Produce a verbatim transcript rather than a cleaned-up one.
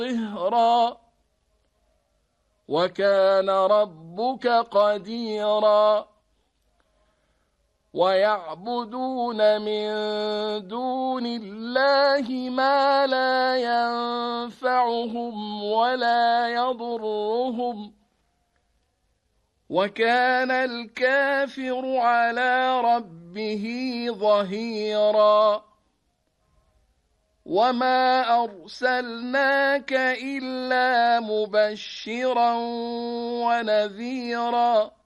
صهرا وكان ربك قديرا ويعبدون من دون الله ما لا ينفعهم ولا يضرهم وكان الكافر على ربه ظهيرا وما أرسلناك إلا مبشرا ونذيرا